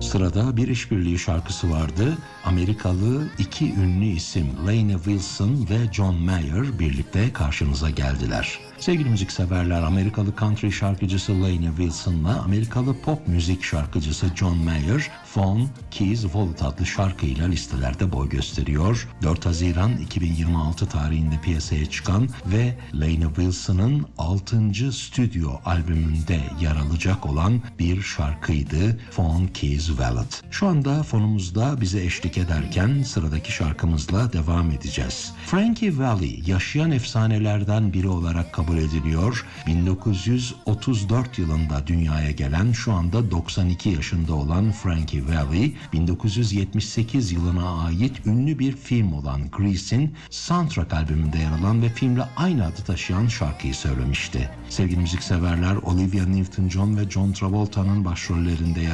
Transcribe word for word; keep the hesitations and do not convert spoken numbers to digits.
Sırada bir işbirliği şarkısı vardı. Amerikalı iki ünlü isim Lainey Wilson ve John Mayer birlikte karşınıza geldiler. Sevgili müzikseverler, Amerikalı country şarkıcısı Lainey Wilson'la Amerikalı pop müzik şarkıcısı John Mayer, Phone, Keys, Wallet adlı şarkıyla listelerde boy gösteriyor. dört Haziran iki bin yirmi altı tarihinde piyasaya çıkan ve Lainey Wilson'ın altıncı stüdyo albümünde yer alacak olan bir şarkıydı Phone, Keys, Wallet. Şu anda fonumuzda bize eşlik ederken sıradaki şarkımızla devam edeceğiz. Frankie Valli yaşayan efsanelerden biri olarak kabul ediliyor. bin dokuz yüz otuz dört yılında dünyaya gelen, şu anda doksan iki yaşında olan Frankie Valli, bin dokuz yüz yetmiş sekiz yılına ait ünlü bir film olan Grease'in soundtrack albümünde yer alan ve filmle aynı adı taşıyan şarkıyı söylemişti. Sevgili müzikseverler, Olivia Newton-John ve John Travolta'nın başrollerinde yer